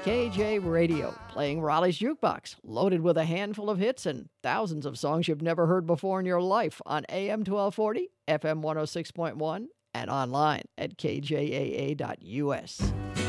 KJ Radio, playing Raleigh's Jukebox, loaded with a handful of hits and thousands of songs you've never heard before in your life on AM 1240, FM 106.1, and online at kjaa.us.